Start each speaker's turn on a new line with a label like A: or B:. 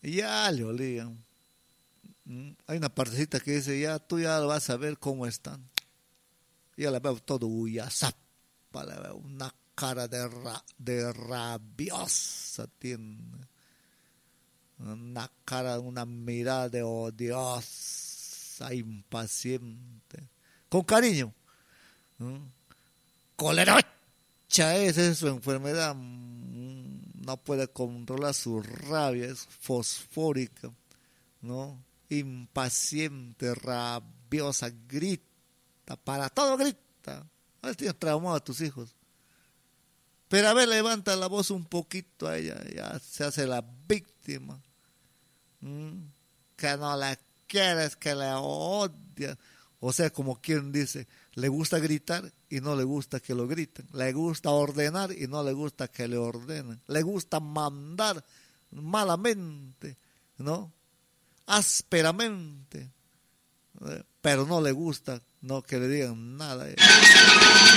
A: Ya le olían. Hay una partecita que dice, ya tú ya vas a ver cómo están. Ya la veo todo huyazapa, la veo una cara de rabiosa tiene. Una cara, una mirada de odiosa, impaciente. Con cariño. ¿No? Colerocha esa es su enfermedad. No puede controlar su rabia, es fosfórica, ¿no? Impaciente, rabiosa, grita, para todo grita. A ver, tienes traumado a tus hijos. Pero a ver, levanta la voz un poquito a ella, ya se hace la víctima. ¿Mm? Que no la quieres, que la odias. O sea, como quien dice, le gusta gritar y no le gusta que lo griten. Le gusta ordenar y no le gusta que le ordenen. Le gusta mandar malamente, ¿no? Ásperamente. Pero no le gusta no que le digan nada.